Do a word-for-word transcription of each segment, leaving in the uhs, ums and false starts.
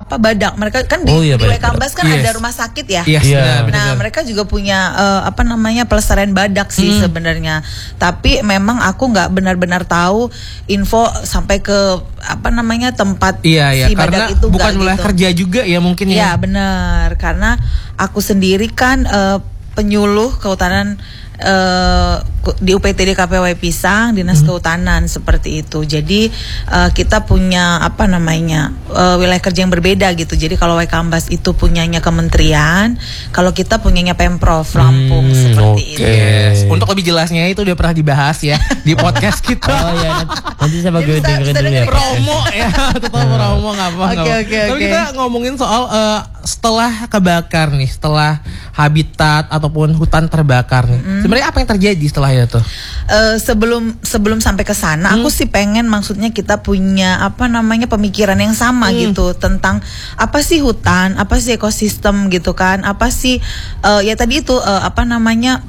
apa badak. Mereka kan di, oh, iya, di Waikambas kan yes. ada rumah sakit ya. Yes, yeah. benar, Nah benar. mereka juga punya uh, apa namanya pelestarian badak sih hmm. sebenarnya. Tapi memang aku nggak benar-benar tahu info sampai ke apa namanya tempat Iya iya si karena badak itu bukan wilayah gitu. kerja juga ya mungkin ya. Iya benar, karena aku sendiri kan uh, penyuluh kehutanan Uh, di U P T D K P W Pisang, Dinas hmm. Kehutanan seperti itu. Jadi uh, kita punya apa namanya uh, wilayah kerja yang berbeda gitu. Jadi kalau Waikambas itu punyanya kementerian, kalau kita punyanya Pemprov Lampung hmm, seperti okay. itu. Yes. Untuk lebih jelasnya itu udah pernah dibahas ya di podcast kita. Oh ya, nanti saya bagi dengerin dulu ya. Promo ya, tetap promo nggak apa. Oke oke oke. Tapi kita ngomongin soal uh, setelah kebakar nih, setelah habitat ataupun hutan terbakar nih. Hmm. Sebenarnya apa yang terjadi setelah itu? Uh, sebelum sebelum sampai ke sana, hmm. aku sih pengen maksudnya kita punya apa namanya pemikiran yang sama hmm. gitu tentang apa sih hutan, apa sih ekosistem gitu kan, apa sih uh, ya tadi itu uh, apa namanya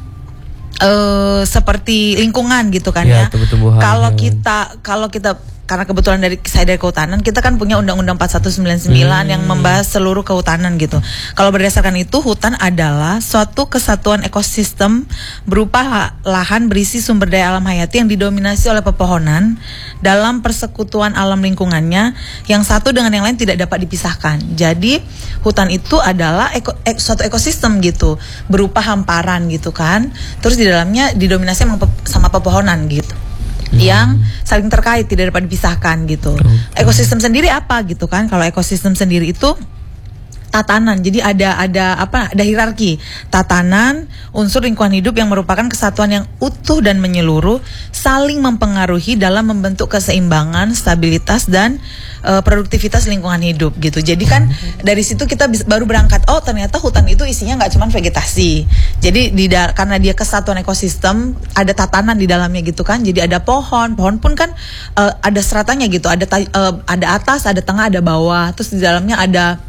uh, seperti lingkungan gitu kan ya. ya. Kalau kita kalau kita karena kebetulan dari saya dari kehutanan, kita kan punya Undang-Undang empat puluh satu sembilan puluh sembilan hmm. yang membahas seluruh kehutanan gitu. Kalau berdasarkan itu, hutan adalah suatu kesatuan ekosistem berupa lahan berisi sumber daya alam hayati yang didominasi oleh pepohonan dalam persekutuan alam lingkungannya yang satu dengan yang lain tidak dapat dipisahkan. Jadi hutan itu adalah eko, ek, suatu ekosistem gitu, berupa hamparan gitu kan. Terus di dalamnya didominasi sama, sama pepohonan gitu. Hmm. Yang saling terkait, tidak dapat dipisahkan gitu. Okay. Ekosistem sendiri apa gitu kan? Kalau ekosistem sendiri itu tatanan. Jadi ada ada apa? Ada hierarki. Tatanan, unsur lingkungan hidup yang merupakan kesatuan yang utuh dan menyeluruh, saling mempengaruhi dalam membentuk keseimbangan, stabilitas dan uh, produktivitas lingkungan hidup gitu. Jadi kan dari situ kita bis, baru berangkat, oh ternyata hutan itu isinya nggak cuma vegetasi. Jadi di da- karena dia kesatuan ekosistem, ada tatanan di dalamnya gitu kan. Jadi ada pohon, pohon pun kan uh, ada stratanya gitu. Ada ta- uh, ada atas, ada tengah, ada bawah. Terus di dalamnya ada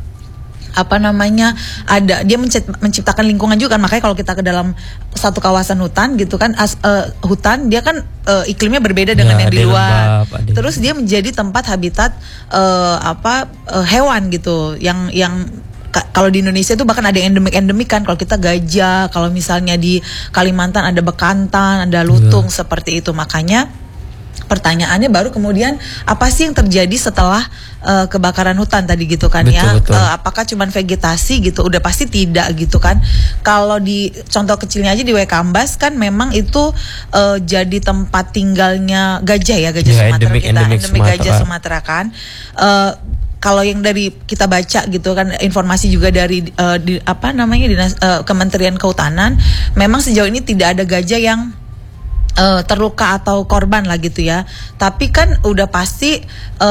apa namanya ada dia menciptakan lingkungan juga kan. Makanya kalau kita ke dalam satu kawasan hutan gitu kan as, uh, hutan dia kan uh, iklimnya berbeda dengan ya, yang di luar lembab, terus dia menjadi tempat habitat uh, apa uh, hewan gitu yang yang kalau di Indonesia itu bahkan ada yang endemik-endemik kan. Kalau kita gajah, kalau misalnya di Kalimantan ada bekantan, ada lutung ya. Seperti itu. Makanya pertanyaannya baru kemudian apa sih yang terjadi setelah uh, kebakaran hutan tadi gitu kan. Betul, ya betul. Uh, apakah cuma vegetasi gitu? Udah pasti tidak gitu kan. Kalau di contoh kecilnya aja di Waikambas kan memang itu uh, jadi tempat tinggalnya gajah ya, gajah ya, Sumatera endemik, kita endemik, endemik gajah Sumatera kan. Uh, kalau yang dari kita baca gitu kan, informasi juga dari uh, di, apa namanya dinas uh, Kementerian Kehutanan, memang sejauh ini tidak ada gajah yang Uh, terluka atau korban lah gitu ya. Tapi kan udah pasti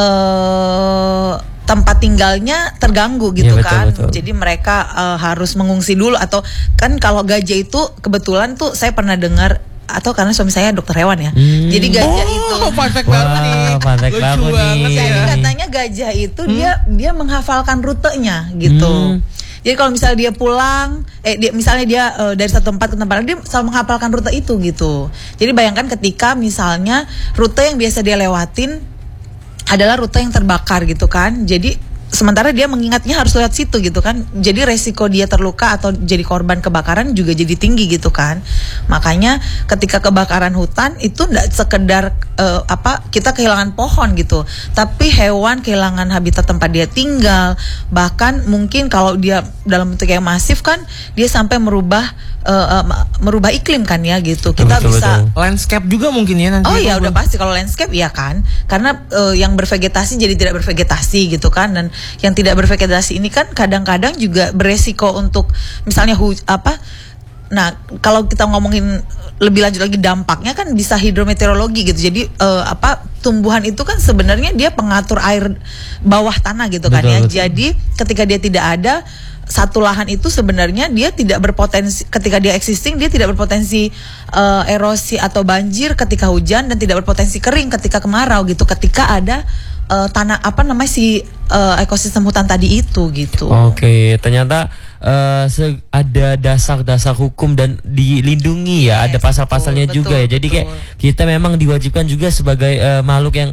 uh, tempat tinggalnya terganggu gitu ya, betul, kan betul. Jadi mereka uh, harus mengungsi dulu. Atau kan kalau gajah itu kebetulan tuh saya pernah dengar, atau karena suami saya dokter hewan ya. Hmm. Jadi gajah oh, itu fun fact banget nih. Fun fact banget nih. Jadi katanya gajah itu hmm. dia dia menghafalkan rutenya gitu. Hmm. Jadi kalau misalnya dia pulang, eh dia, misalnya dia uh, dari satu tempat ke tempat lain, dia selalu menghafalkan rute itu gitu. Jadi bayangkan ketika misalnya rute yang biasa dia lewatin adalah rute yang terbakar gitu kan. Jadi sementara dia mengingatnya harus lewat situ gitu kan. Jadi resiko dia terluka atau jadi korban kebakaran juga jadi tinggi gitu kan. Makanya ketika kebakaran hutan itu tidak sekedar uh, apa kita kehilangan pohon gitu, tapi hewan kehilangan habitat tempat dia tinggal. Bahkan mungkin kalau dia dalam bentuk yang masif kan dia sampai merubah uh, uh, merubah iklim kan ya gitu. Kita betul, bisa betul. Landscape juga mungkin ya nanti. Oh iya udah pasti kalau landscape ya kan. Karena uh, yang bervegetasi jadi tidak bervegetasi gitu kan. Dan yang tidak bervegetasi ini kan kadang-kadang juga beresiko untuk misalnya hu- apa nah kalau kita ngomongin lebih lanjut lagi dampaknya kan bisa hidrometeorologi gitu. Jadi uh, apa tumbuhan itu kan sebenarnya dia pengatur air bawah tanah gitu kan. Betul, ya betul. Jadi ketika dia tidak ada satu lahan itu sebenarnya dia tidak berpotensi, ketika dia existing dia tidak berpotensi uh, erosi atau banjir ketika hujan, dan tidak berpotensi kering ketika kemarau gitu. Ketika ada Uh, tanah apa namanya si uh, ekosistem hutan tadi itu gitu. Oke, ternyata uh, se- ada dasar-dasar hukum dan dilindungi ya, yes, ada pasal-pasalnya betul, juga betul, ya. Jadi betul. Kayak kita memang diwajibkan juga sebagai uh, makhluk yang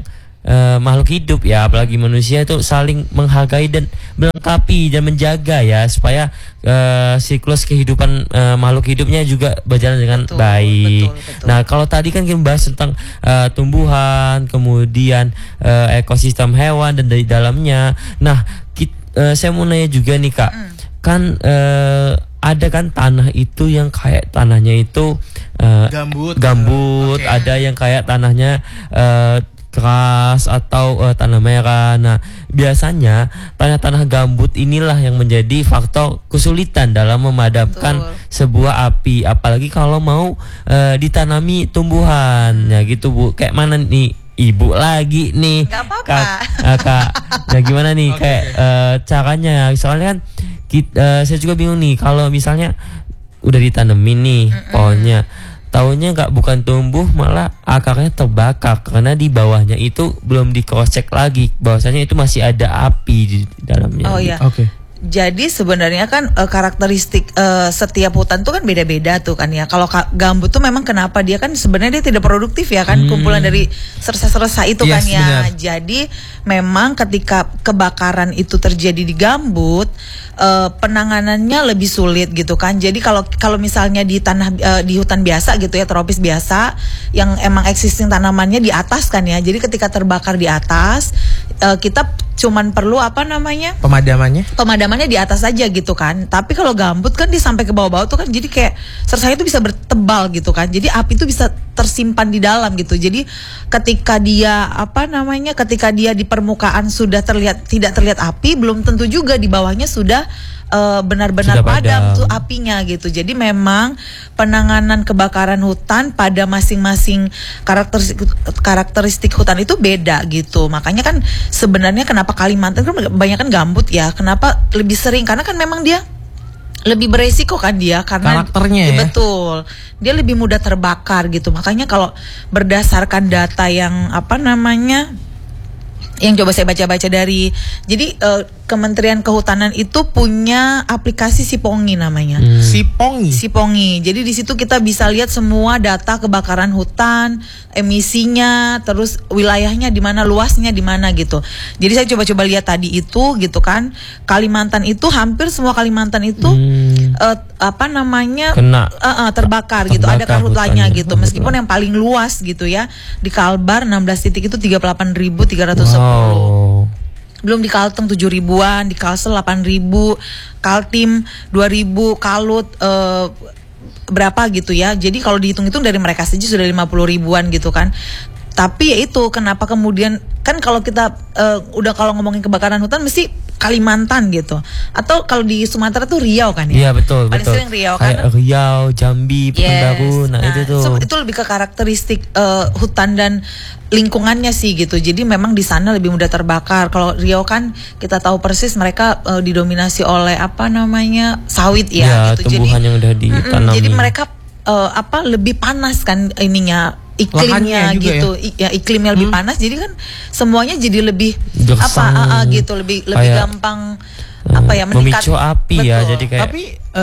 uh, makhluk hidup ya, apalagi manusia itu saling menghargai dan melengkapi dan menjaga ya supaya uh, siklus kehidupan uh, makhluk hidupnya juga berjalan dengan Betul, baik. betul, betul. Nah, kalau tadi kan kita bahas tentang uh, tumbuhan, kemudian uh, ekosistem hewan dan dari dalamnya. Nah, kita, uh, saya mau nanya juga nih Kak, mm. kan uh, ada kan tanah itu yang kayak tanahnya itu uh, Gambut. gambut, Okay. ada yang kayak tanahnya uh, keras atau uh, tanah merah. Nah, biasanya tanah-tanah gambut inilah yang menjadi faktor kesulitan dalam memadamkan Betul. sebuah api, apalagi kalau mau uh, ditanami tumbuhan. Ya gitu Bu. Kayak mana nih? Ibu lagi nih. Gak apa-apa. Kak, uh, Kak. Nah, gimana nih Okay. kayak uh, caranya? Soalnya kan kita, uh, saya juga bingung nih kalau misalnya udah ditanemin nih mm-mm. pohonnya, taunya nggak bukan tumbuh malah akarnya terbakar karena di bawahnya itu belum di cross check lagi bahwasanya itu masih ada api di dalamnya. Oh iya. Oke. Jadi sebenarnya kan uh, karakteristik uh, setiap hutan tuh kan beda-beda tuh kan ya. Kalau ka- gambut tuh memang kenapa dia kan sebenarnya dia tidak produktif ya kan, Hmm. kumpulan dari sersa-sersa itu Yes, kan ya. benar. Jadi memang ketika kebakaran itu terjadi di gambut, uh, penanganannya lebih sulit gitu kan. Jadi kalau kalau misalnya di tanah uh, di hutan biasa gitu ya, tropis biasa yang emang existing tanamannya di atas kan ya. Jadi ketika terbakar di atas, uh, kita cuman perlu apa namanya? Pemadamannya? Pemadamannya di atas aja gitu kan. Tapi kalau gambut kan dia sampai ke bawah-bawah tuh kan jadi kayak sersanya itu bisa bertebal gitu kan. Jadi api itu bisa tersimpan di dalam gitu. Jadi ketika dia apa namanya? Ketika dia di permukaan sudah terlihat tidak terlihat api, belum tentu juga di bawahnya sudah uh, benar-benar Sudah padam padam. tuh apinya gitu. Jadi memang penanganan kebakaran hutan pada masing-masing karakteristik karakteristik hutan itu beda gitu. Makanya kan sebenarnya kenapa Kalimantan kan banyak kan gambut ya? Kenapa lebih sering? Karena kan memang dia lebih beresiko kan dia karena Karakternya ya, ya? betul. Dia lebih mudah terbakar gitu. Makanya kalau berdasarkan data yang apa namanya? Yang coba saya baca-baca dari jadi uh, Kementerian Kehutanan itu punya aplikasi Sipongi namanya. Hmm. Sipongi. Sipongi. Jadi di situ kita bisa lihat semua data kebakaran hutan, emisinya, terus wilayahnya di mana, luasnya di mana gitu. Jadi saya coba-coba lihat tadi itu gitu kan. Kalimantan itu hampir semua Kalimantan itu Hmm. uh, apa namanya? Kena. Uh, uh, terbakar gitu. Ada Terbakar karhutlannya hutannya. gitu. Meskipun yang paling luas gitu ya. Di Kalbar enam belas titik itu tiga puluh delapan ribu tiga ratus sepuluh. Wow. Belum di Kalteng tujuh ribuan, di Kalsel delapan ribu, Kaltim dua ribu, Kalut eh, berapa gitu ya. Jadi kalau dihitung-hitung dari mereka saja sudah lima puluh ribuan gitu kan. Tapi ya itu kenapa kemudian kan kalau kita eh, udah kalau ngomongin kebakaran hutan mesti Kalimantan gitu. Atau kalau di Sumatera tuh Riau kan ya. Iya betul Paling betul. sering Riau Kayak kan. Riau, Jambi, Pekanbaru. Nah, itu tuh. so- itu lebih ke karakteristik eh, hutan dan lingkungannya sih gitu. Jadi memang di sana lebih mudah terbakar. Kalau Riau kan kita tahu persis mereka eh, didominasi oleh apa namanya sawit ya, Ya, gitu. tumbuhan Jadi yang udah mm-mm, ditanami. jadi mereka eh, apa lebih panas kan ininya iklimnya Lahannya juga gitu. I- ya iklimnya lebih panas. Jadi kan semuanya jadi lebih Gersang. apa ah, ah, gitu lebih lebih Kayak, gampang apa ya meningkat. memicu api ya. Betul. Jadi kayak Tapi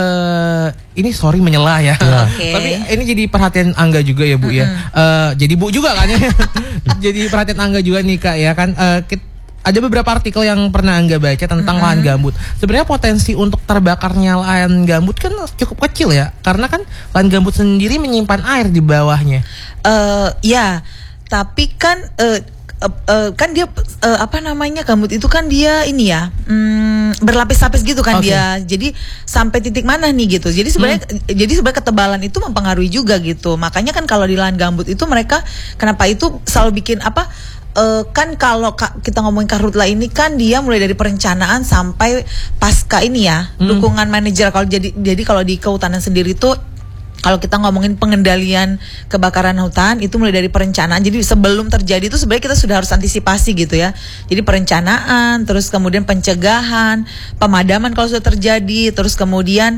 eh ini sorry menyelah ya. Oke. Tapi ini jadi perhatian Angga juga ya Bu ya. Eh, jadi Bu juga kan ya. Jadi perhatian Angga juga nih Kak ya kan. Eh, kit- ada beberapa artikel yang pernah Angga baca tentang lahan gambut. Sebenarnya potensi untuk terbakarnya lahan gambut kan cukup kecil ya. Karena kan lahan gambut sendiri menyimpan air di bawahnya. Eh ya, tapi kan eh, eh, eh, kan dia eh, apa namanya gambut itu kan dia ini ya mm, berlapis-lapis gitu kan Oke. dia. Jadi sampai titik mana nih gitu. Jadi sebenarnya jadi sebenarnya ketebalan itu mempengaruhi juga gitu. Makanya kan kalau di lahan gambut itu mereka kenapa itu selalu bikin apa? Eh, kan kalau ka- kita ngomongin karhutla ini kan dia mulai dari perencanaan sampai pasca ini ya dukungan manajer. Kalau jadi jadi kalau di kehutanan sendiri tuh kalau kita ngomongin pengendalian kebakaran hutan itu mulai dari perencanaan. Jadi sebelum terjadi itu sebenarnya kita sudah harus antisipasi gitu ya. Jadi perencanaan, terus kemudian pencegahan, pemadaman kalau sudah terjadi, terus kemudian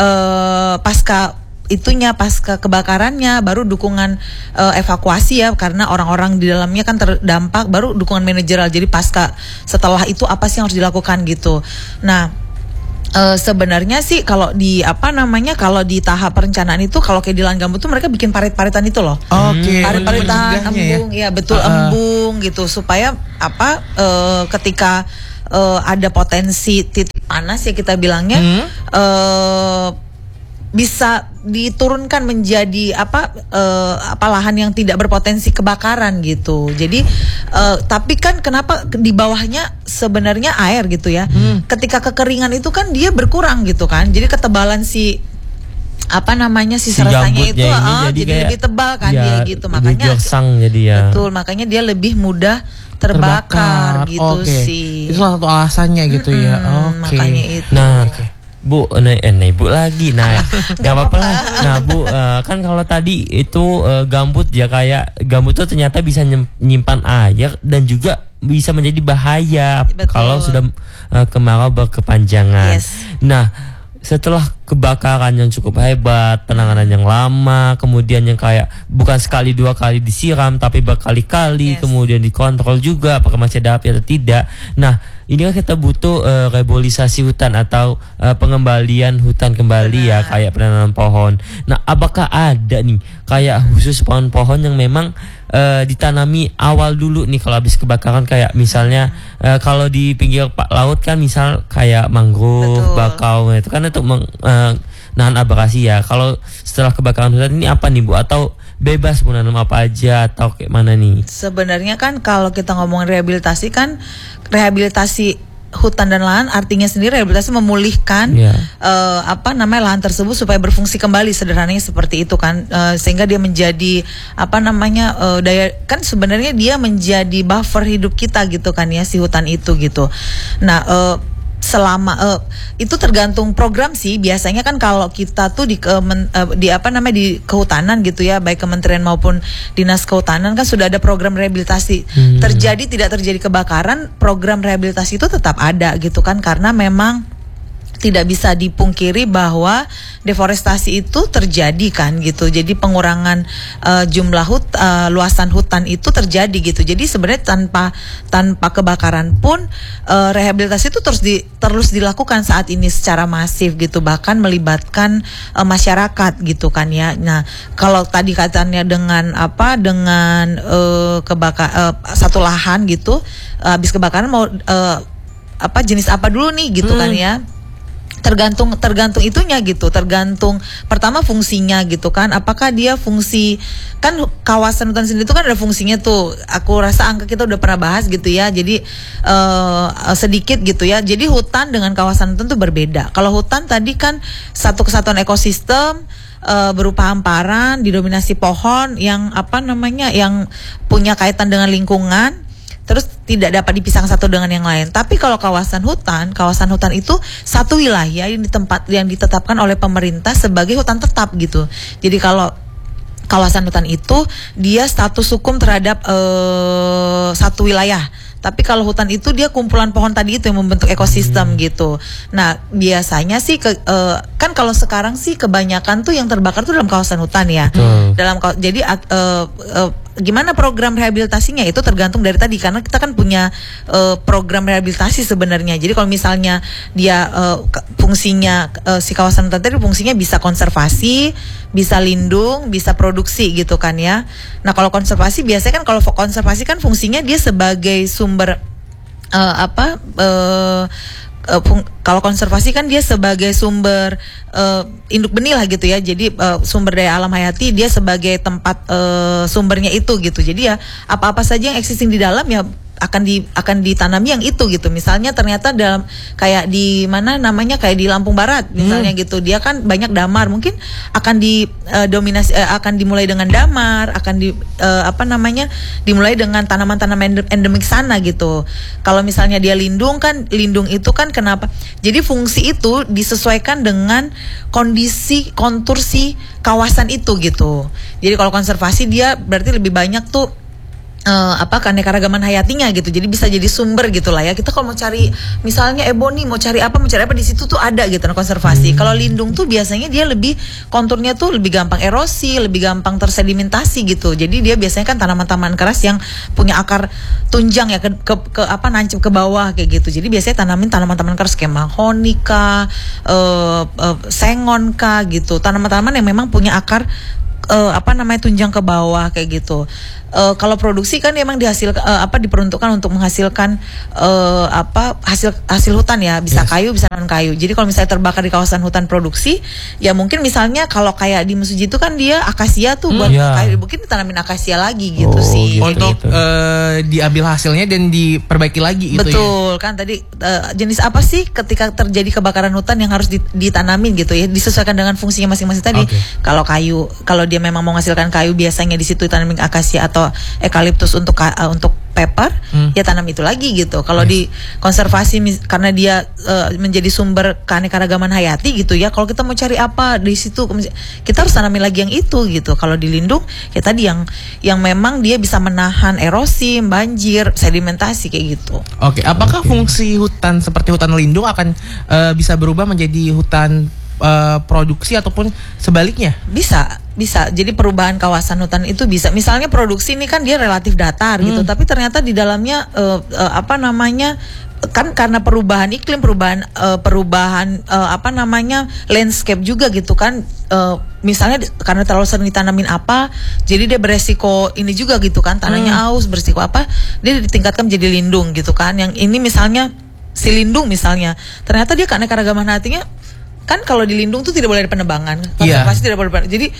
eh, pasca itunya pasca kebakarannya baru dukungan eh, evakuasi ya karena orang-orang di dalamnya kan terdampak, baru dukungan manajerial. Jadi pasca setelah itu apa sih yang harus dilakukan gitu. Nah, Uh, sebenarnya sih kalau di apa namanya kalau di tahap perencanaan itu kalau kayak di lahan gambut tuh mereka bikin parit-paritan itu loh. Oke. Parit-paritan embung ya, ya betul uh, embung gitu supaya apa uh, ketika uh, ada potensi titik panas ya kita bilangnya hmm? uh, bisa diturunkan menjadi apa uh, apa lahan yang tidak berpotensi kebakaran gitu. Jadi uh, tapi kan kenapa di bawahnya sebenarnya air gitu ya. Hmm. Ketika kekeringan itu kan dia berkurang gitu kan. Jadi ketebalan si apa namanya si, si serasanya itu uh, jadi, jadi lebih tebal kan ya, dia gitu. Makanya gersang jadi ya. Betul, makanya dia lebih mudah terbakar, terbakar. gitu okay. sih. Itu salah satu alasannya gitu mm-hmm, ya. Oke. Okay. Makanya itu. Nah, okay. Bu, nah, eh, nah ibu lagi, nah nggak apa-apa lah. Nah bu, uh, kan kalau tadi itu uh, gambut ya kayak gambut tuh ternyata bisa menyimpan air dan juga bisa menjadi bahaya. Betul. Kalau sudah uh, kemarau berkepanjangan. Yes. Nah setelah kebakaran yang cukup hebat, penanganan yang lama, kemudian yang kayak bukan sekali dua kali disiram tapi berkali-kali, yes. kemudian dikontrol juga apakah masih ada api atau tidak. Nah ini kan kita butuh uh, reboisasi hutan atau uh, pengembalian hutan kembali. Benar. Ya kayak penanaman pohon. Nah apakah ada nih kayak khusus pohon-pohon yang memang uh, ditanami awal dulu nih kalau habis kebakaran, kayak misalnya uh, kalau di pinggir laut kan misal kayak mangrove, betul. bakau itu kan untuk meng, uh, nahan abrasi ya. Kalau setelah kebakaran hutan ini apa nih Bu, atau bebas mau nanam apa aja atau kayak mana nih? Sebenarnya kan kalau kita ngomongin rehabilitasi kan rehabilitasi hutan dan lahan artinya sendiri rehabilitasi memulihkan yeah. uh, apa namanya lahan tersebut supaya berfungsi kembali, sederhananya seperti itu kan, uh, sehingga dia menjadi apa namanya uh, daya kan sebenarnya dia menjadi buffer hidup kita gitu kan ya si hutan itu gitu. Nah uh, selama uh, itu tergantung program sih biasanya kan kalau kita tuh di kemen, uh, di apa namanya di kehutanan gitu ya, baik kementerian maupun dinas kehutanan kan sudah ada program rehabilitasi. Hmm. Terjadi tidak terjadi kebakaran, program rehabilitasi itu tetap ada gitu kan, karena memang tidak bisa dipungkiri bahwa deforestasi itu terjadi kan gitu. Jadi pengurangan uh, jumlah hut, uh, luasan hutan itu terjadi gitu. Jadi sebenarnya tanpa tanpa kebakaran pun uh, rehabilitasi itu terus di, terus dilakukan saat ini secara masif gitu, bahkan melibatkan uh, masyarakat gitu kan ya. Nah, kalau tadi katanya dengan apa dengan uh, kebakar uh, satu lahan gitu uh, habis kebakaran mau uh, apa jenis apa dulu nih gitu hmm. kan ya. Tergantung tergantung itunya gitu, tergantung pertama fungsinya gitu kan, apakah dia fungsi kan kawasan hutan sendiri itu kan ada fungsinya tuh, aku rasa angka kita udah pernah bahas gitu ya, jadi uh, sedikit gitu ya. Jadi hutan dengan kawasan hutan tuh berbeda. Kalau hutan tadi kan satu kesatuan ekosistem uh, berupa hamparan didominasi pohon yang apa namanya yang punya kaitan dengan lingkungan, terus tidak dapat dipisahkan satu dengan yang lain. Tapi kalau kawasan hutan, kawasan hutan itu satu wilayah yang ditempat yang ditetapkan oleh pemerintah sebagai hutan tetap gitu. Jadi kalau kawasan hutan itu dia status hukum terhadap uh, satu wilayah. Tapi kalau hutan itu dia kumpulan pohon tadi itu yang membentuk ekosistem hmm. gitu. Nah biasanya sih ke, uh, kan kalau sekarang sih kebanyakan tuh yang terbakar tuh dalam kawasan hutan ya. Hmm. Dalam jadi uh, uh, gimana program rehabilitasinya itu tergantung dari tadi, karena kita kan punya uh, program rehabilitasi sebenarnya. Jadi kalau misalnya dia uh, fungsinya uh, si kawasan hutan tadi fungsinya bisa konservasi, bisa lindung, bisa produksi gitu kan ya. Nah kalau konservasi biasanya kan kalau konservasi kan fungsinya dia sebagai sumber uh, apa uh, Uh, fung- kalau konservasi kan dia sebagai sumber uh, induk benih lah gitu ya. Jadi uh, sumber daya alam hayati dia sebagai tempat uh, sumbernya itu gitu. Jadi ya apa-apa saja yang existing di dalam ya akan di akan ditanami yang itu gitu. Misalnya ternyata dalam kayak di mana namanya kayak di Lampung Barat misalnya hmm. gitu. Dia kan banyak damar, mungkin akan di uh, dominasi uh, akan dimulai dengan damar, akan di uh, apa namanya dimulai dengan tanaman-tanaman endemik sana gitu. Kalau misalnya dia lindung kan lindung itu kan kenapa? Jadi fungsi itu disesuaikan dengan kondisi kontur si kawasan itu gitu. Jadi kalau konservasi dia berarti lebih banyak tuh Uh, apa keanekaragaman hayatinya gitu, jadi bisa jadi sumber gitulah ya. Kita kalau mau cari misalnya eboni, mau cari apa, mau cari apa di situ tuh ada gitu, nah, konservasi. Hmm. Kalau lindung tuh biasanya dia lebih konturnya tuh lebih gampang erosi, lebih gampang tersedimentasi gitu. Jadi dia biasanya kan tanaman-tanaman keras yang punya akar tunjang ya ke, ke, ke apa nancep ke bawah kayak gitu. Jadi biasanya tanamin tanaman-tanaman keras kayak mahoni kah, uh, uh, sengon kah gitu. Tanaman-tanaman yang memang punya akar uh, apa namanya tunjang ke bawah kayak gitu. Uh, kalau produksi kan emang dihasil uh, apa diperuntukkan untuk menghasilkan uh, apa hasil hasil hutan ya, bisa yes. kayu bisa non kayu. Jadi kalau misalnya terbakar di kawasan hutan produksi ya mungkin misalnya kalau kayak di Mesuji itu kan dia akasia tuh hmm. buat yeah. kayu, mungkin ditanamin akasia lagi gitu oh, sih gitu, untuk gitu. Uh, diambil hasilnya dan diperbaiki lagi gitu. Betul ya? Kan tadi uh, jenis apa sih ketika terjadi kebakaran hutan yang harus ditanamin gitu ya, disesuaikan dengan fungsinya masing-masing tadi. Okay. Kalau kayu, kalau dia memang mau menghasilkan kayu biasanya di situ tanamin akasia atau eukaliptus untuk uh, untuk pepper, hmm. ya tanam itu lagi gitu. Kalau yes. di konservasi karena dia uh, menjadi sumber keanekaragaman hayati gitu ya. Kalau kita mau cari apa di situ, kita harus tanamin lagi yang itu gitu. Kalau di lindung ya tadi yang yang memang dia bisa menahan erosi, banjir, sedimentasi kayak gitu. Oke, okay. Apakah okay. fungsi hutan seperti hutan lindung akan uh, bisa berubah menjadi hutan Uh, produksi ataupun sebaliknya? Bisa, bisa. Jadi perubahan kawasan hutan itu bisa. Misalnya produksi ini kan dia relatif datar hmm. gitu, tapi ternyata di dalamnya uh, uh, apa namanya kan karena perubahan iklim, perubahan uh, perubahan uh, apa namanya landscape juga gitu kan. Uh, misalnya karena terlalu sering ditanamin apa, jadi dia beresiko ini juga gitu kan, tanahnya hmm. aus, beresiko apa, dia ditingkatkan menjadi lindung gitu kan. Yang ini misalnya si lindung misalnya, ternyata dia keanekaragaman hayatinya kan kalau di lindung tuh tidak boleh ada penebangan, konservasi yeah. tidak boleh. Jadi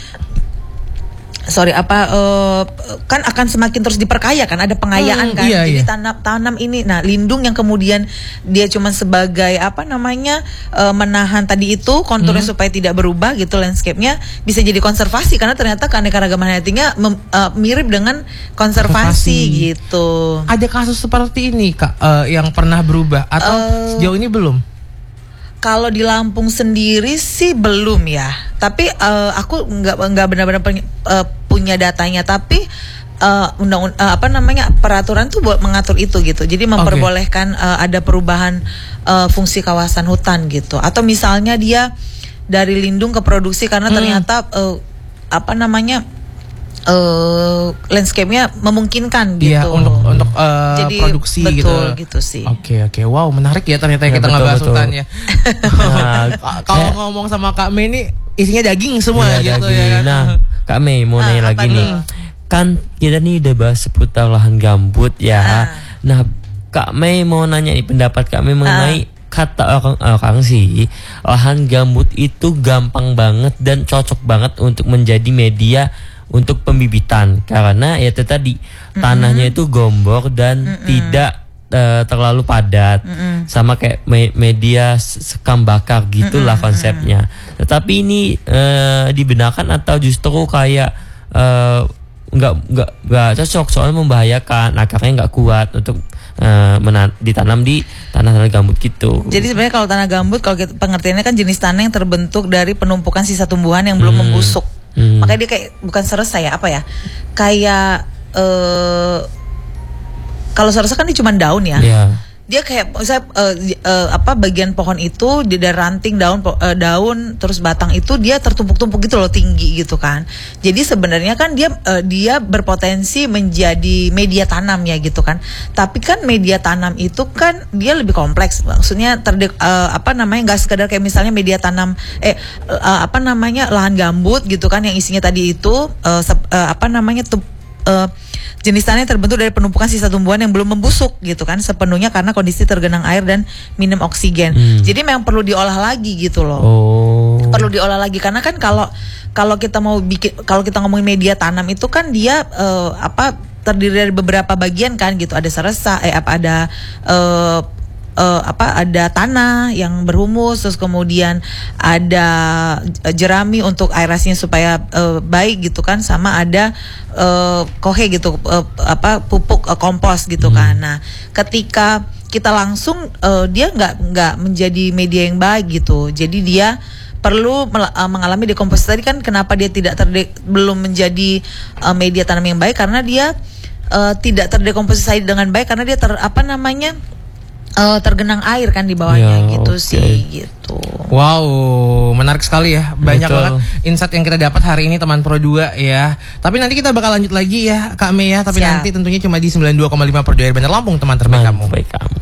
sorry apa uh, kan akan semakin terus diperkaya kan, ada pengayaan hmm, kan. Iya, jadi iya. tanam tanam ini, nah lindung yang kemudian dia cuma sebagai apa namanya uh, menahan tadi itu konturnya hmm. supaya tidak berubah gitu landscape-nya, bisa jadi konservasi karena ternyata keanekaragaman hayatinya mem, uh, mirip dengan konservasi, konservasi gitu. Ada kasus seperti ini Kak uh, yang pernah berubah atau uh, sejauh ini belum? Kalau di Lampung sendiri sih belum ya, tapi uh, aku nggak nggak benar-benar pen, uh, punya datanya, tapi uh, undang uh, apa namanya peraturan tuh buat mengatur itu gitu, jadi memperbolehkan okay. uh, ada perubahan uh, fungsi kawasan hutan gitu, atau misalnya dia dari lindung ke produksi karena hmm. ternyata uh, apa namanya Uh, landscape-nya memungkinkan gitu. Iya, untuk untuk uh, jadi, produksi betul, gitu. gitu sih. Oke, oke. Wow, menarik ya ternyata ya, kita ngebahas hutan ya. Nah, kalau ngomong sama Kak Mei ini isinya daging semua iya, gitu daging. ya. Nah, Kak Mei mau ah, nanya lagi nih. Kan kita nih udah bahas seputar lahan gambut ya. Ah. Nah, Kak Mei mau nanya nih pendapat Kak Mei mengenai ah. kata orang orang sih lahan gambut itu gampang banget dan cocok banget untuk menjadi media untuk pembibitan karena ya tadi mm-hmm. tanahnya itu gombor dan mm-hmm. tidak uh, terlalu padat mm-hmm. sama kayak me- media sekam bakar gitulah mm-hmm. konsepnya. Tetapi ini uh, dibenarkan atau justru kayak uh, nggak nggak nggak cocok soalnya membahayakan, akarnya nggak kuat untuk uh, mena- ditanam di tanah-tanah gambut gitu. Jadi sebenarnya kalau tanah gambut kalau kita, pengertiannya kan jenis tanah yang terbentuk dari penumpukan sisa tumbuhan yang belum hmm. membusuk. Hmm. Makanya dia kayak bukan serasa ya apa ya kayak uh, kalau serasa kan dia cuma daun ya. Yeah. Dia kayak saya uh, uh, apa bagian pohon itu di dari ranting daun uh, daun terus batang itu dia tertumpuk-tumpuk gitu loh tinggi gitu kan. Jadi sebenarnya kan dia uh, dia berpotensi menjadi media tanam ya gitu kan. Tapi kan media tanam itu kan dia lebih kompleks. Maksudnya terdek uh, apa namanya nggak sekedar kayak misalnya media tanam eh uh, apa namanya lahan gambut gitu kan yang isinya tadi itu uh, sep, uh, apa namanya tuh uh, jenis tanah yang terbentuk dari penumpukan sisa tumbuhan yang belum membusuk gitu kan sepenuhnya karena kondisi tergenang air dan minim oksigen. Hmm. Jadi memang perlu diolah lagi gitu loh. Oh. Perlu diolah lagi karena kan kalau kalau kita mau bikin kalau kita ngomongin media tanam itu kan dia uh, apa terdiri dari beberapa bagian kan gitu. Ada seresa eh apa ada uh, Uh, apa ada tanah yang berhumus, terus kemudian ada jerami untuk aerasinya supaya uh, baik gitu kan, sama ada uh, kohe gitu uh, apa pupuk uh, kompos gitu hmm. kan. Nah, ketika kita langsung uh, dia nggak nggak menjadi media yang baik gitu, jadi dia perlu mel- uh, mengalami dekomposisi. Tadi kan kenapa dia tidak terde- belum menjadi uh, media tanam yang baik karena dia uh, tidak terdekomposisi dengan baik karena dia ter apa namanya uh, tergenang air kan di bawahnya Ya, gitu oke. sih gitu. Wow, menarik sekali ya. Banyak Betul. banget insight yang kita dapat hari ini teman Pro dua ya. Tapi nanti kita bakal lanjut lagi ya Kak Mei ya. Tapi Siap. nanti tentunya cuma di sembilan puluh dua koma lima Pro dua Air Bandar Lampung teman terbaik kamu. Baik kamu.